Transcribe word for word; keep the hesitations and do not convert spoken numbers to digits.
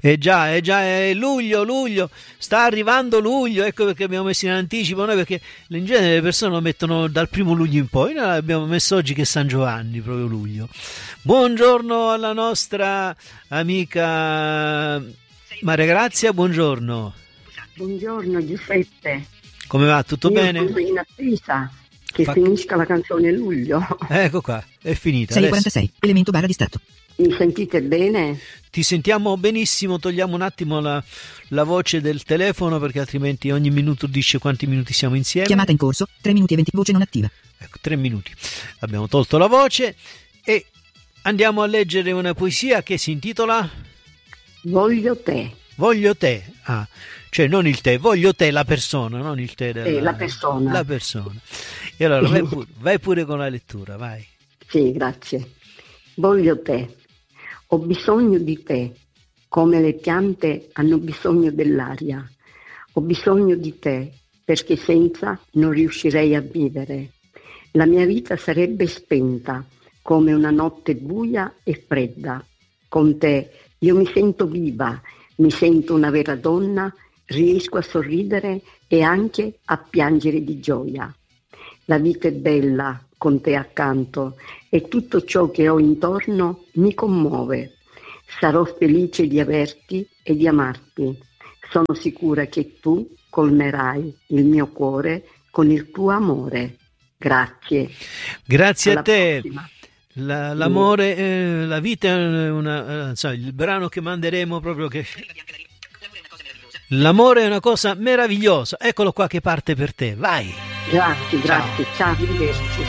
Eh già, eh già, è luglio, luglio, sta arrivando luglio, ecco perché abbiamo messo in anticipo noi, perché in genere le persone lo mettono dal primo luglio in poi, noi l'abbiamo messo oggi che è San Giovanni, proprio luglio. Buongiorno alla nostra amica Maria Grazia, buongiorno. Buongiorno Giuseppe. Come va? Tutto Io bene? sono in attesa che Fa... finisca la canzone Luglio. Ecco qua, è finita. sei e quarantasei, elemento barra distratto. Mi sentite bene? Ti sentiamo benissimo, togliamo un attimo la, la voce del telefono perché altrimenti ogni minuto dice quanti minuti siamo insieme. Chiamata in corso, tre minuti e venti, voce non attiva. Ecco, tre minuti. Abbiamo tolto la voce e andiamo a leggere una poesia che si intitola Voglio te. Voglio te. Ah, cioè non il te, voglio te, la persona, non il te della... Eh, la persona. La persona. E allora vai pure, vai pure con la lettura, vai. Sì, grazie. Voglio te. Ho bisogno di te, come le piante hanno bisogno dell'aria. Ho bisogno di te, perché senza non riuscirei a vivere. La mia vita sarebbe spenta, come una notte buia e fredda. Con te io mi sento viva, mi sento una vera donna, riesco a sorridere e anche a piangere di gioia. La vita è bella con te accanto e tutto ciò che ho intorno mi commuove. Sarò felice di averti e di amarti. Sono sicura che tu colmerai il mio cuore con il tuo amore. Grazie. Grazie Alla a te. prossima. La, l'amore, eh, la vita è una, eh, so, il brano che manderemo proprio che... L'amore è una cosa meravigliosa. Eccolo qua che parte per te. Vai. Grazie, grazie. Ciao, arrivederci.